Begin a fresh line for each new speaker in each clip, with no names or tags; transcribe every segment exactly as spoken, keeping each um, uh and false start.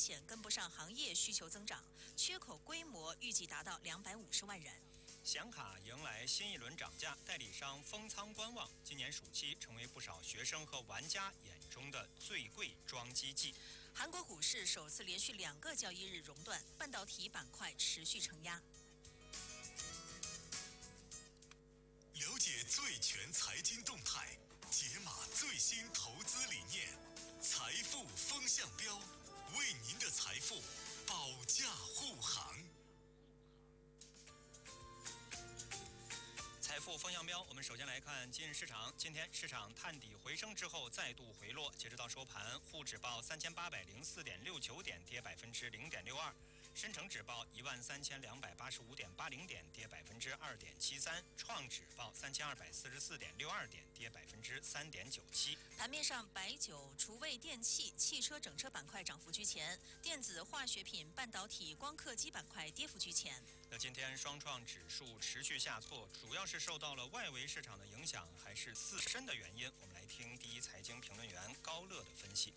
显跟不上行业需求增长，缺口规模预计达到两百五十万人。
显卡迎来新一轮涨价，代理商封仓观望，今年暑期成为不少学生和玩家眼中的最贵装机季。
韩国股市首次连续两个交易日熔断，半导体板块持续承压。
了解最全财经动态，解码最新投资理念，财富风向标，为您的财富保驾护航。
财富风向标，我们首先来看今日市场。今天市场探底回升之后再度回落，截止到收盘，沪指报三千八百零四点六九点，跌百分之零点六二；深成指报一万三千两百八十五点八零点，跌百分之二点七三；创指报三千二百四十四点六二点，跌百分之三点九七。
盘面上，白酒、厨卫电器、汽车整车板块涨幅居前，电子、化学品、半导体、光刻机板块跌幅居前。
那今天双创指数持续下挫，主要是受到了外围市场的影响，还是自身的原因？我们来听第一财经评论员高乐的分析。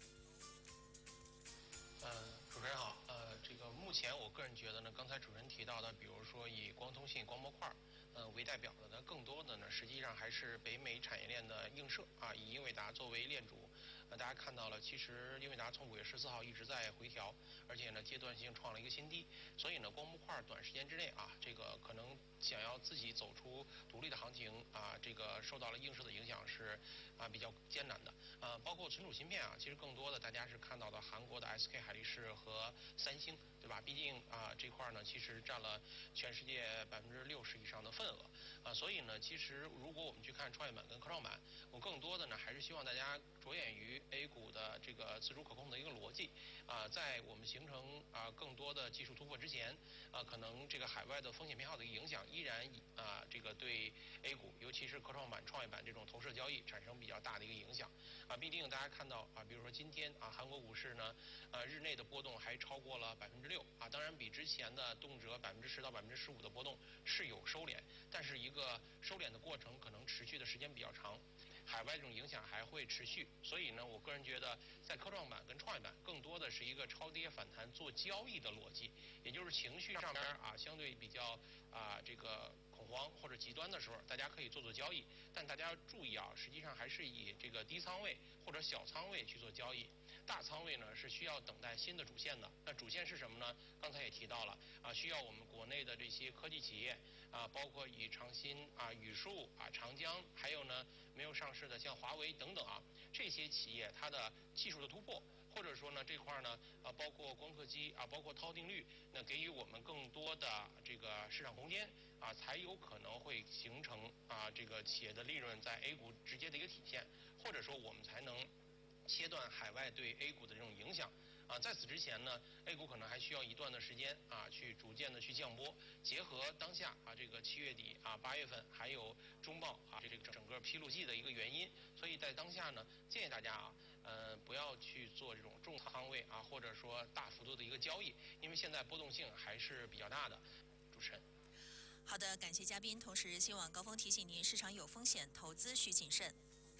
呃，主持人好。呃，这个目前我个人觉得呢，刚才主持人提到的，比如说以光通信、光模块呃为代表的呢，更多的呢，实际上还是北美产业链的映射啊，以英伟达作为链主。呃，大家看到了，其实英伟达从五月十四号一直在回调，而且呢，阶段性创了一个新低。所以呢，光模块短时间之内啊，这个可能想要自己走出独立的行情啊，这个受到了映射的影响是啊比较艰难的。呃，包括存储芯片啊，其实更多的大家是看到的韩国的 S K 海力士和三星，对吧？毕竟啊这块呢，其实占了全世界百分之六十以上的份额啊，所以呢，其实如果我们去看创业板跟科创板，我更多的呢还是希望大家着眼于 A 股的这个自主可控的一个逻辑啊，在我们形成啊更多的技术突破之前啊，可能这个海外的风险偏好的一个影响依然啊这个对 A 股，尤其是科创板、创业板这种投射交易产生比较大的一个影响啊。毕竟大家看到啊，比如说今天啊，韩国股市呢，呃日内的波动还超过了百分之六啊，当然比之前的动辄百分之十到百分之十五的波动是有收敛，但是一个收敛的过程可能持续的时间比较长。海外这种影响还会持续，所以呢，我个人觉得在科创板跟创业板更多的是一个超跌反弹做交易的逻辑，也就是情绪上边啊相对比较啊这个恐慌或者极端的时候，大家可以做做交易，但大家要注意啊，实际上还是以这个低仓位或者小仓位去做交易，大仓位呢是需要等待新的主线的。那主线是什么呢？刚才也提到了啊，需要我们国内的这些科技企业啊，包括以长鑫啊、宇树啊、长江，还有呢没有上市的像华为等等啊，这些企业它的技术的突破，或者说呢这块呢啊，包括光刻机啊，包括涛定律，那给予我们更多的这个市场空间啊，才有可能会形成啊这个企业的利润在 A 股直接的一个体现，或者说我们才能切断海外对 A 股的这种影响啊。在此之前呢 ，A 股可能还需要一段的时间啊，去逐渐的去降波。结合当下啊，这个七月底啊、八月份还有中报啊这个整个披露季的一个原因，所以在当下呢，建议大家啊，呃，不要去做这种重仓位啊，或者说大幅度的一个交易，因为现在波动性还是比较大的。主持人。
好的，感谢嘉宾。同时，新网高峰提醒您，市场有风险，投资需谨慎。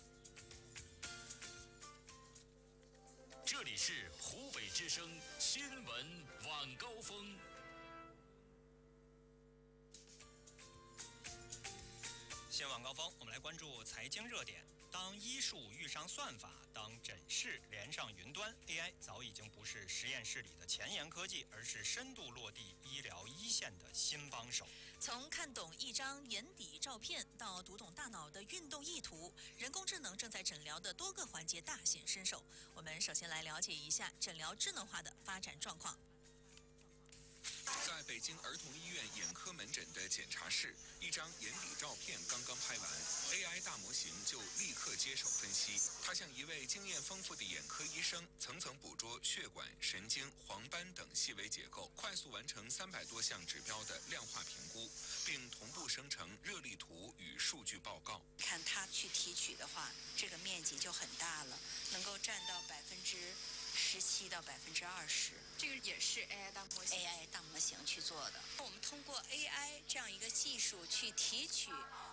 这里是湖北之声新闻晚高峰。
新晚高峰，我们来关注财经热点。当医术遇上算法，当诊室连上云端 ，A I 早已经不是实验室里的前沿科技，而是深度落地医疗一线的新帮手。
从看懂一张眼底照片到读懂大脑的运动意图，人工智能正在诊疗的多个环节大显身手。我们首先来了解一下诊疗智能化的发展状况。
在北京儿童医院眼科门诊的检查室，一张眼底照片刚刚拍完 ，A I 大模型就立刻接手分析。它像一位经验丰富的眼科医生，层层捕捉血管、神经、黄斑等细微结构，快速完成三百多项指标的量化评估，并同步生成热力图与数据报告。
看它去提取的话，这个面积就很大了，能够占到百分之十七到百分之二十。
这个也是 A I 大模型
A I 大模型去做的。我们通过 A I 这样一个技术去提取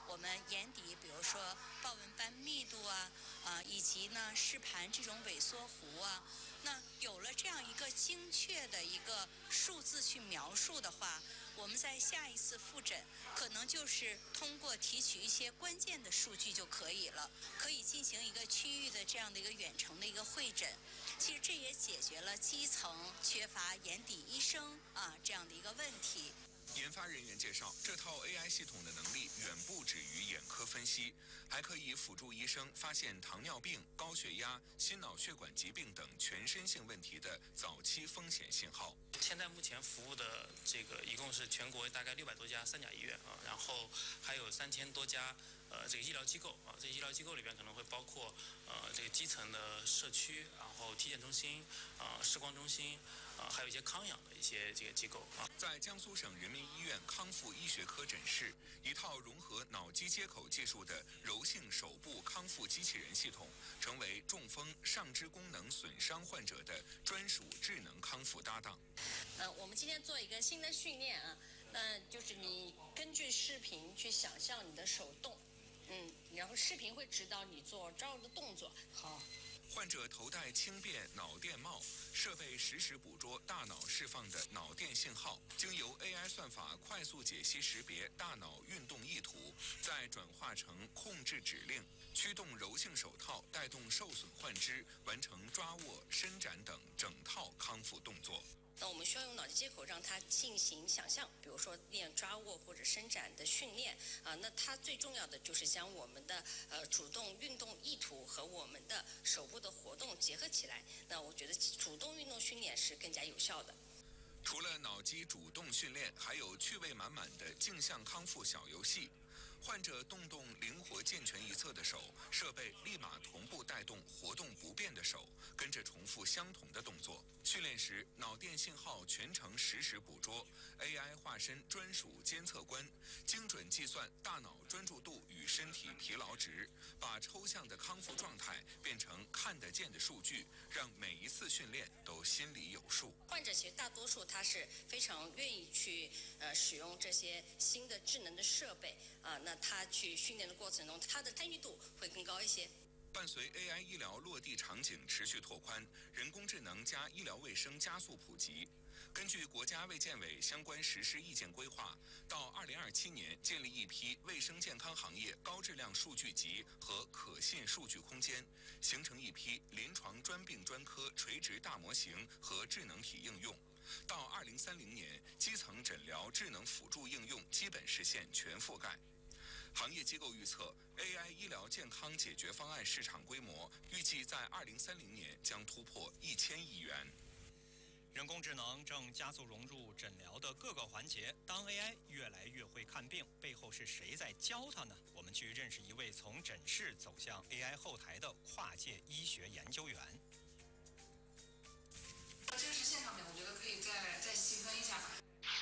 我们眼底，比如说豹纹斑密度啊，啊，以及呢视盘这种萎缩弧啊，那有了这样一个精确的一个数字去描述的话，我们在下一次复诊可能就是通过提取一些关键的数据就可以了，可以进行一个区域的这样的一个远程的一个会诊。其实这也解决了基层缺乏眼底医生啊这样的一个问题。
研发人员介绍，这套 A I 系统的能力远不止于眼科分析，还可以辅助医生发现糖尿病、高血压、心脑血管疾病等全身性问题的早期风险信号。
现在目前服务的这个一共是全国大概六百多家三甲医院啊，然后还有三千多家呃这个医疗机构啊，这个医疗机构里边可能会包括呃这个基层的社区，然后体检中心啊、视光中心啊，还有一些康养的一些这个机构啊。
在江苏省人民医院康复医学科诊室，一套融合脑机接口技术的柔性手部康复机器人系统，成为中风、上肢功能损伤患者的专属智能康复搭档。
呃，我们今天做一个新的训练啊，那就是你根据视频去想象你的手动，嗯，然后视频会指导你做这样的动作。好。
患者头戴轻便脑电帽，设备实时捕捉大脑释放的脑电信号，经由 A I 算法快速解析识别大脑运动意图，再转化成控制指令，驱动柔性手套带动受损患肢完成抓握、伸展等整套康复动作。
那我们需要用脑机接口让它进行想象，比如说练抓握或者伸展的训练啊。那它最重要的就是将我们的呃主动运动意图和我们的手部的活动结合起来。那我觉得主动运动训练是更加有效的。
除了脑机主动训练，还有趣味满满的镜像康复小游戏。患者动动灵活健全一侧的手，设备立马同步带动活动不便的手，跟着重复相同的动作。训练时，脑电信号全程实时捕捉 ，A I 化身专属监测官，精准计算大脑专注度与身体疲劳值，把抽象的康复状态变成看得见的数据，让每一次训练都心里有数。
患者其实大多数他是非常愿意去呃使用这些新的智能的设备啊、呃，那他去训练的过程中，他的参与度会更高一些。
伴随 A I 医疗落地场景持续拓宽，人工智能加医疗卫生加速普及。根据国家卫健委相关实施意见规划，到二零二七年建立一批卫生健康行业高质量数据集和可信数据空间，形成一批临床专病专科垂直大模型和智能体应用。到二零三零年，基层诊疗智能辅助应用基本实现全覆盖。行业机构预测 ，A I 医疗健康解决方案市场规模预计在二零三零年将突破一千亿元。
人工智能正加速融入诊疗的各个环节。当 A I 越来越会看病，背后是谁在教它呢？我们去认识一位从诊室走向 A I 后台的跨界医学研究员。
这个是现场表，我觉得可以再再细分一下吧。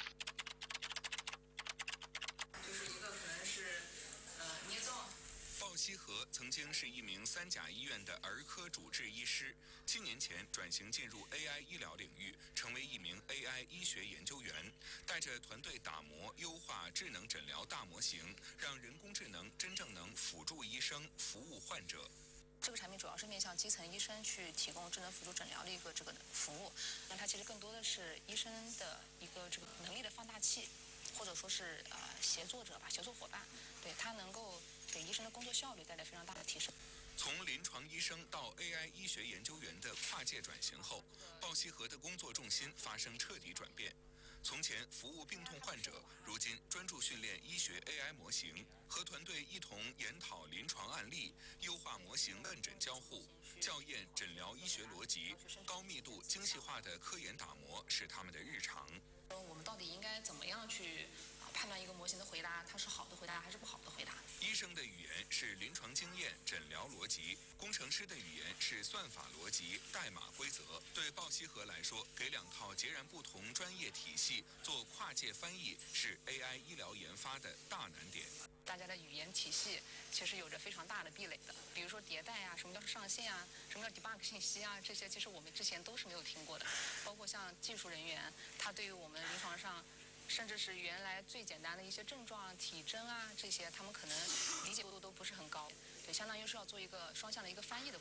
就是一个可能是呃捏造。
鲍希和曾经是一名三甲医院的儿科主治医师，七年前转型进入 A I 医疗领域，成为一名 A I 医学研究员，带着团队打磨优化智能诊疗大模型，让人工智能真正能辅助医生服务患者。
这个产品主要是面向基层医生去提供智能辅助诊疗的一个这个服务，那它其实更多的是医生的一个这个能力的放大器，或者说是呃协作者吧，协作伙伴，对它能够给医生的工作效率带来非常大的提升。
从临床医生到 A I 医学研究员的跨界转型后，鲍希和的工作重心发生彻底转变。从前服务病痛患者，如今专注训练医学 A I 模型，和团队一同研讨临床案例，优化模型问诊交互，校验诊疗医学逻辑，高密度精细化的科研打磨是他们的日常。
我们到底应该怎么样去判断一个模型的回答，它是好的回答还是不好的回答？
医生的语言是临床经验、诊疗逻辑；工程师的语言是算法逻辑、代码规则。对鲍希和来说，给两套截然不同专业体系做跨界翻译，是 A I 医疗研发的大难点。
大家的语言体系其实有着非常大的壁垒的，比如说迭代啊，什么叫上线啊，什么叫 debug 信息啊，这些其实我们之前都是没有听过的。包括像技术人员，他对于我们临床上甚至是原来最简单的一些症状、体征啊这些，他们可能理解度都不是很高，对，相当于是要做一个双向的一个翻译的。